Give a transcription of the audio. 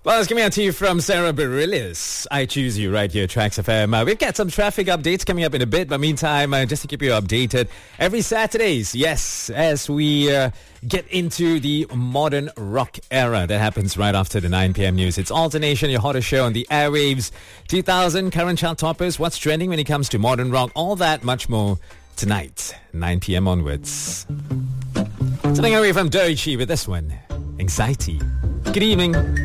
Well, it's coming out to you from Sarah Bareilles. I Choose You right here, Tracks FM. We've got some traffic updates coming up in a bit, but meantime, just to keep you updated, every Saturdays, yes, as we get into the modern rock era that happens right after the 9 p.m. news. It's Alternation, your hottest show on the airwaves. 2000 current chart toppers, what's trending when it comes to modern rock, all that much more tonight, 9 p.m. onwards. Something away from Doechii with this one, Anxiety. Good evening.